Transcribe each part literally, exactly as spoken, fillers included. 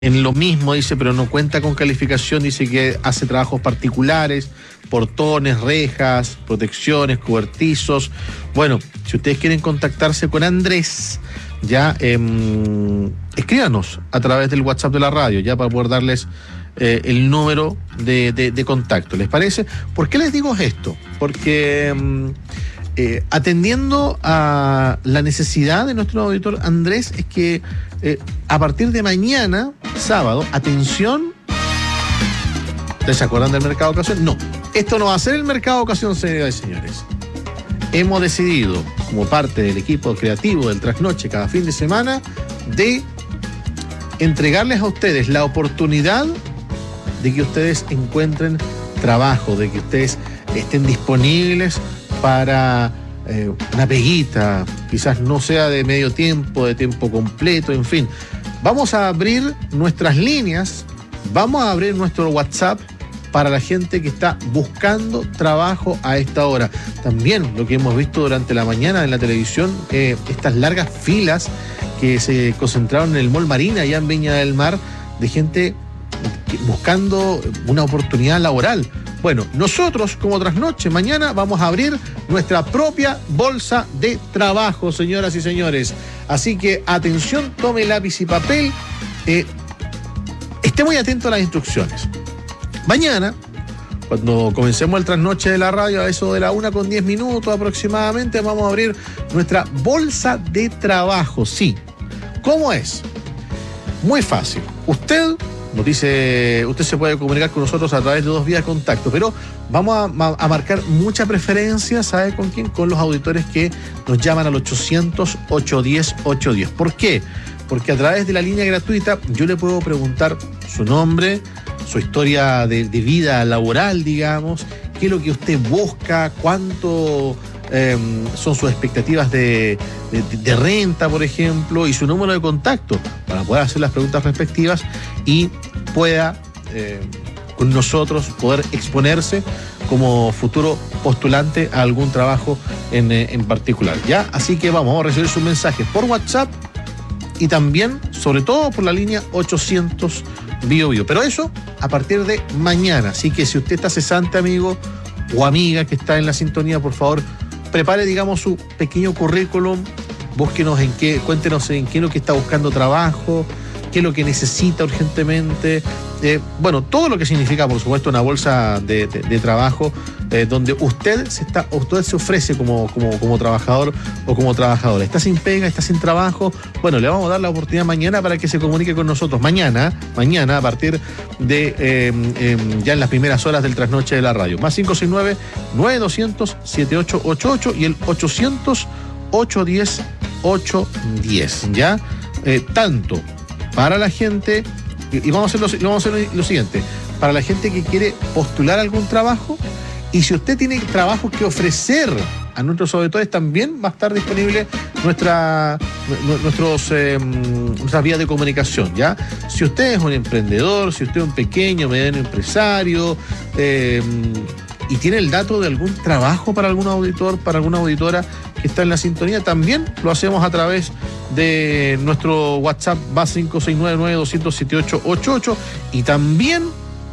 En lo mismo, dice, pero no cuenta con calificación, dice que hace trabajos particulares, portones, rejas, protecciones, cobertizos. Bueno, si ustedes quieren contactarse con Andrés, ya eh, escríbanos a través del WhatsApp de la radio, ya para poder darles eh, el número de, de, de contacto. ¿Les parece? ¿Por qué les digo esto? Porque eh, atendiendo a la necesidad de nuestro auditor Andrés, es que eh, a partir de mañana, sábado, atención. ¿Ustedes se acuerdan del mercado de ocasión? No, esto no va a ser el mercado de ocasión, señoras y señores. Hemos decidido, como parte del equipo creativo del Trasnoche cada fin de semana, de entregarles a ustedes la oportunidad de que ustedes encuentren trabajo, de que ustedes estén disponibles para eh, una peguita, quizás no sea de medio tiempo, de tiempo completo, en fin. Vamos a abrir nuestras líneas, vamos a abrir nuestro WhatsApp para la gente que está buscando trabajo a esta hora. También lo que hemos visto durante la mañana en la televisión, eh, estas largas filas que se concentraron en el Mall Marina, allá en Viña del Mar, de gente buscando una oportunidad laboral. Bueno, nosotros como Trasnoche mañana vamos a abrir nuestra propia bolsa de trabajo, señoras y señores. Así que atención, tome lápiz y papel, eh, esté muy atento a las instrucciones. Mañana, cuando comencemos el Trasnoche de la radio, a eso de la una con diez minutos aproximadamente, vamos a abrir nuestra bolsa de trabajo. Sí. ¿Cómo es? Muy fácil. Usted nos dice, usted se puede comunicar con nosotros a través de dos vías de contacto, pero vamos a, a marcar mucha preferencia, ¿sabe con quién? Con los auditores que nos llaman al ochocientos, ochocientos diez, ochocientos diez. ¿Por qué? Porque a través de la línea gratuita yo le puedo preguntar su nombre, su historia de, de vida laboral, digamos, qué es lo que usted busca, cuánto eh, son sus expectativas de, de, de renta, por ejemplo, y su número de contacto para poder hacer las preguntas respectivas y pueda eh, con nosotros poder exponerse como futuro postulante a algún trabajo en, en particular, ¿ya? Así que vamos, vamos a recibir sus mensajes por WhatsApp y también, sobre todo, por la línea ochocientos Bio Bio. Pero eso a partir de mañana. Así que si usted está cesante, amigo o amiga que está en la sintonía, por favor, prepare, digamos, su pequeño currículum. Búsquenos en qué, cuéntenos en qué es lo que está buscando trabajo, qué es lo que necesita urgentemente. Eh, bueno, todo lo que significa, por supuesto, una bolsa de, de, de trabajo eh, donde usted se está, usted se ofrece como, como, como trabajador o como trabajadora. Está sin pega, está sin trabajo. Bueno, le vamos a dar la oportunidad mañana para que se comunique con nosotros. Mañana, mañana, a partir de eh, eh, ya en las primeras horas del Trasnoche de la radio. Más cinco seis nueve, nueve dos cero cero, siete ocho ocho ocho y el ochocientos, ochocientos diez, ochocientos diez. ¿Ya? Eh, tanto para la gente. Y vamos a, hacer lo, vamos a hacer lo siguiente, para la gente que quiere postular algún trabajo, y si usted tiene trabajo que ofrecer a nuestros auditores, también va a estar disponible nuestra, nuestros, eh, nuestras vías de comunicación, ¿ya? Si usted es un emprendedor, si usted es un pequeño, mediano empresario, eh, y tiene el dato de algún trabajo para algún auditor, para alguna auditora que está en la sintonía, también lo hacemos a través de nuestro WhatsApp más cinco seis nueve, nueve dos cero cero, siete ocho ocho ocho y también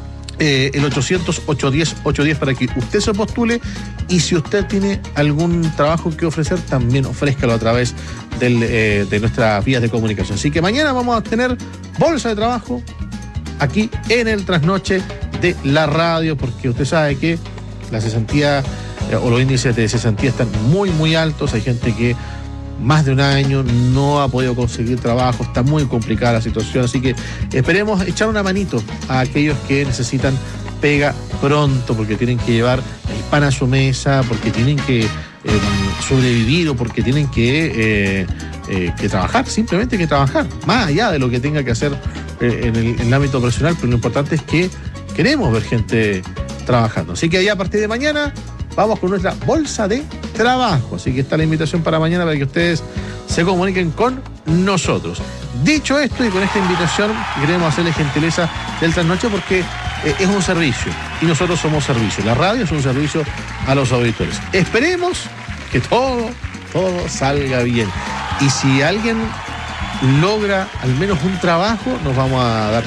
eh, el ochocientos, ochocientos diez, ochocientos diez para que usted se postule, y si usted tiene algún trabajo que ofrecer, también ofrézcalo a través del, eh, de nuestras vías de comunicación. Así que mañana vamos a tener bolsa de trabajo aquí en el Trasnoche de la radio, porque usted sabe que la cesantía eh, o los índices de cesantía están muy muy altos. Hay gente que más de un año no ha podido conseguir trabajo, está muy complicada la situación, así que esperemos echar una manito a aquellos que necesitan pega pronto, porque tienen que llevar el pan a su mesa, porque tienen que eh, sobrevivir o porque tienen que, eh, eh, que trabajar, simplemente que trabajar, más allá de lo que tenga que hacer eh, en, el, en el ámbito profesional, pero lo importante es que queremos ver gente trabajando. Así que ahí a partir de mañana vamos con nuestra bolsa de trabajo. Así que está la invitación para mañana para que ustedes se comuniquen con nosotros. Dicho esto, y con esta invitación queremos hacerle gentileza del Trasnoche, porque eh, es un servicio y nosotros somos servicio. La radio es un servicio a los auditores. Esperemos que todo, todo salga bien. Y si alguien logra al menos un trabajo, nos vamos a dar